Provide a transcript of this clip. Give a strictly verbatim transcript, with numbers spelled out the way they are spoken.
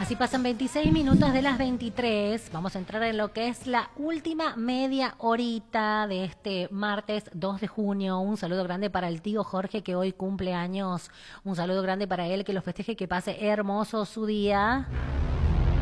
Así pasan veintiséis minutos de las veintitrés. Vamos a entrar en lo que es la última media horita de este martes dos de junio. Un saludo grande para el tío Jorge que hoy cumple años. Un saludo grande para él, que lo festeje, que pase hermoso su día.